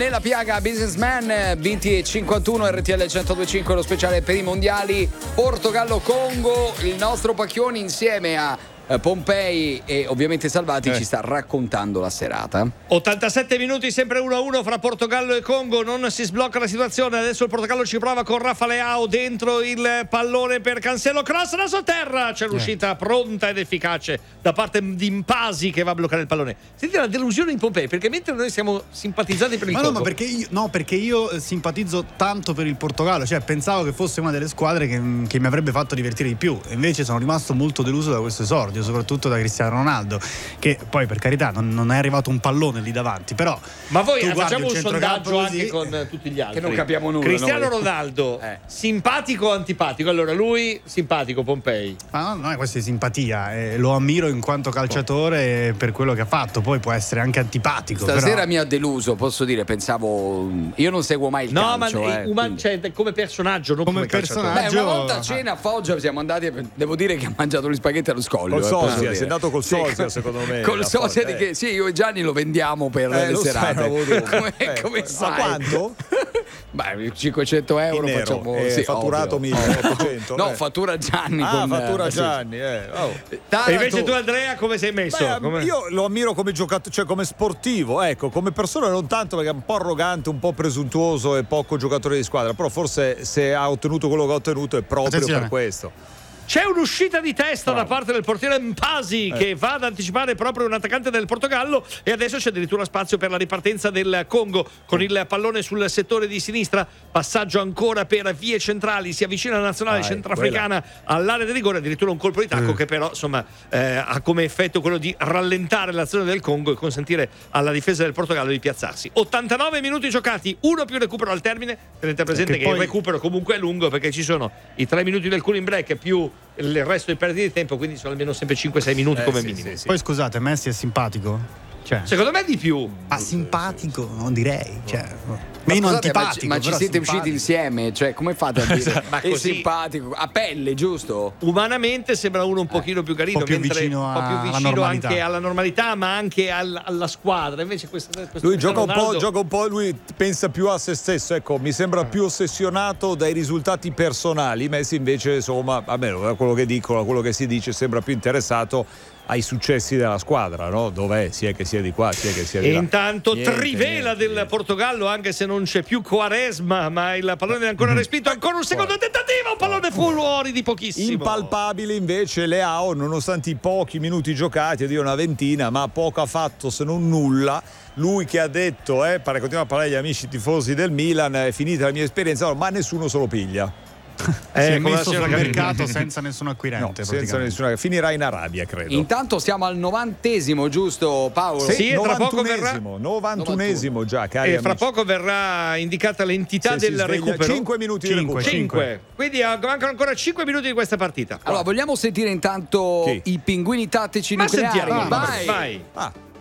nella piaga Businessman 20:51 RTL 102.5, lo speciale per i mondiali Portogallo-Congo. Il nostro Pacchioni insieme a Pompei e ovviamente Salvati ci sta raccontando la serata. 87 minuti, sempre 1-1 fra Portogallo e Congo. Non si sblocca la situazione. Adesso il Portogallo ci prova con Rafa Leao dentro il pallone per Cancelo. Cross da sotterra. C'è l'uscita pronta ed efficace da parte di Mpasi che va a bloccare il pallone. Senti la delusione in Pompei, perché mentre noi siamo simpatizzati per il Congo. Ma perché io simpatizzo tanto per il Portogallo. Cioè pensavo che fosse una delle squadre che mi avrebbe fatto divertire di più. E invece sono rimasto molto deluso da questo esordio, soprattutto da Cristiano Ronaldo, che poi per carità non è arrivato un pallone lì davanti, però ma voi facciamo un sondaggio anche con tutti gli altri che non capiamo nulla. Cristiano Ronaldo simpatico o antipatico? Allora lui simpatico, Pompei. Ma non è questa simpatia, lo ammiro in quanto calciatore per quello che ha fatto, poi può essere anche antipatico. Stasera però mi ha deluso, posso dire, pensavo, io non seguo mai il calcio. Cioè, come personaggio, non come personaggio. Una volta a cena a Foggia siamo andati, devo dire che ha mangiato gli spaghetti allo scoglio. Col sosia, sei andato col sosia, secondo me. Col sosia di che io e Gianni lo vendiamo per le serate. Come sai? Ma quanto? Beh, 500 euro facciamo fatturato 1800. No, fattura Gianni. Fattura Gianni. E invece tu, Andrea, come sei messo? Io lo ammiro come giocatore, cioè come sportivo, ecco, come persona non tanto, perché è un po' arrogante, un po' presuntuoso e poco giocatore di squadra, però forse se ha ottenuto quello che ha ottenuto è proprio per questo. C'è un'uscita di testa da parte del portiere Mpasi che va ad anticipare proprio un attaccante del Portogallo, e adesso c'è addirittura spazio per la ripartenza del Congo con il pallone sul settore di sinistra. Passaggio ancora per vie centrali, si avvicina la nazionale centrafricana all'area di rigore, addirittura un colpo di tacco che però insomma ha come effetto quello di rallentare l'azione del Congo e consentire alla difesa del Portogallo di piazzarsi. 89 minuti giocati, uno più recupero al termine. Tenete presente che il recupero comunque è lungo, perché ci sono i 3 minuti del cooling break più il resto di perdita di tempo, quindi sono almeno sempre 5-6 minuti come minimo. Poi scusate, Messi è simpatico? Secondo me di più. Simpatico non direi, meno antipatico. Ma ci siete usciti insieme, cioè come fate a dire è simpatico? A pelle, giusto? Umanamente sembra uno un pochino più carino, un po' più vicino anche alla normalità, ma anche alla squadra. Invece lui gioca un po', lui pensa più a se stesso, ecco, mi sembra più ossessionato dai risultati personali. Messi invece, insomma, almeno da quello che dicono, quello che si dice, sembra più interessato ai successi della squadra, no? Dov'è? Sia che sia di qua, sia che sia di là. Intanto trivela del Portogallo, anche se non c'è più Quaresma, ma il pallone è ancora respinto. Ancora un secondo tentativo, pallone fuori di pochissimo. Impalpabile invece Leao, nonostante i pochi minuti giocati, una ventina, ma poco ha fatto se non nulla. Lui che ha detto, continua a parlare agli amici tifosi del Milan, è finita la mia esperienza, ma nessuno se lo piglia. Si è messo sul mercato senza nessun acquirente, finirà in Arabia, credo. Intanto siamo al 90esimo, giusto Paolo? Sì, tra poco 91esimo già, cari fra poco verrà indicata l'entità del recupero. 5 minuti di recupero. 5. Quindi mancano ancora 5 minuti di questa partita. Allora, vogliamo sentire intanto i pinguini tattici nucleari? Vai.